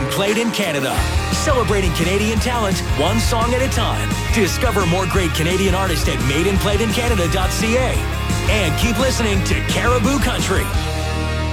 Played in Canada. Celebrating Canadian talent, one song at a time. Discover more great Canadian artists at madeandplayedincanada.ca. And keep listening to Caribou Country.